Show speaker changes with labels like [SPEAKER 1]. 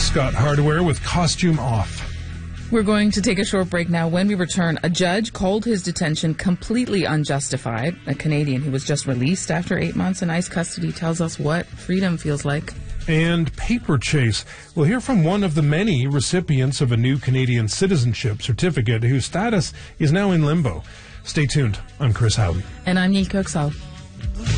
[SPEAKER 1] Scott Hardware with Costume Off.
[SPEAKER 2] We're going to take a short break now. When we return, a judge called his detention completely unjustified. A Canadian who was just released after 8 months in ICE custody tells us what freedom feels like.
[SPEAKER 1] And Paper Chase. We'll hear from one of the many recipients of a new Canadian citizenship certificate whose status is now in limbo. Stay tuned. I'm Chris Howden.
[SPEAKER 2] And I'm Neil Kirksall.